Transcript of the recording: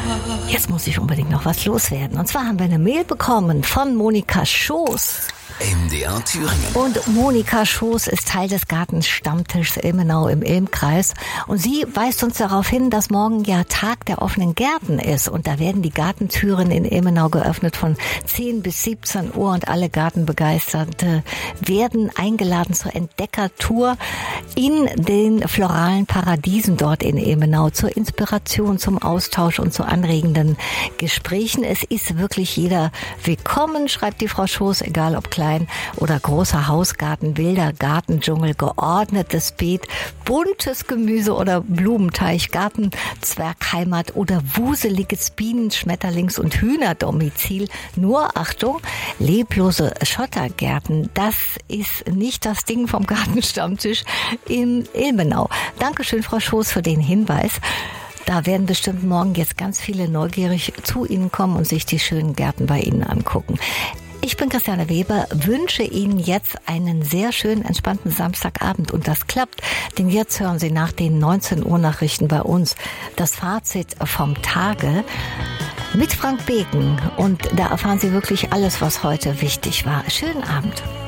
Jetzt muss ich unbedingt noch was loswerden. Und zwar haben wir eine Mail bekommen von Monika Schoß. MDR Thüringen. Und Monika Schoß ist Teil des Gartenstammtischs Ilmenau im Ilmkreis. Und sie weist uns darauf hin, dass morgen ja Tag der offenen Gärten ist. Und da werden die Gartentüren in Ilmenau geöffnet von 10 bis 17 Uhr. Und alle Gartenbegeisterte werden eingeladen zur Entdeckertour in den floralen Paradiesen dort in Ilmenau. Zur Inspiration, zum Austausch und zu anregenden Gesprächen. Es ist wirklich jeder willkommen, schreibt die Frau Schoß, egal ob klein oder großer Hausgarten, wilder Gartendschungel, geordnetes Beet, buntes Gemüse oder Blumenteich, Garten, Zwergheimat oder wuseliges Bienen-, Schmetterlings- und Hühnerdomizil. Nur, Achtung, leblose Schottergärten, das ist nicht das Ding vom Gartenstammtisch in Ilmenau. Dankeschön, Frau Schoß, für den Hinweis. Da werden bestimmt morgen jetzt ganz viele neugierig zu Ihnen kommen und sich die schönen Gärten bei Ihnen angucken. Ich bin Christiane Weber, wünsche Ihnen jetzt einen sehr schönen, entspannten Samstagabend. Und das klappt, denn jetzt hören Sie nach den 19 Uhr Nachrichten bei uns das Fazit vom Tage mit Frank Beken. Und da erfahren Sie wirklich alles, was heute wichtig war. Schönen Abend.